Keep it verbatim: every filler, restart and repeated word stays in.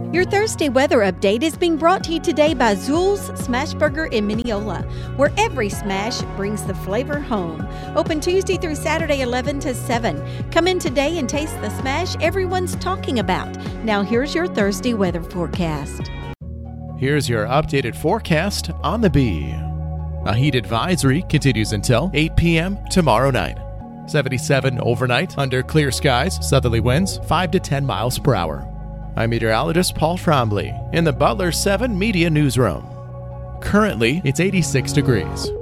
Your Thursday weather update is being brought to you today by Zool's Smashburger in Mineola, where every smash brings the flavor home. Open Tuesday through Saturday, eleven to seven. Come in today and taste the smash everyone's talking about. Now here's your Thursday weather forecast. Here's your updated forecast on the Bee. A heat advisory continues until eight p.m. tomorrow night. seventy-seven overnight under clear skies, southerly winds five to ten miles per hour. I'm meteorologist Paul Trombley in the Butler seven Media Newsroom. Currently, it's eighty-six degrees.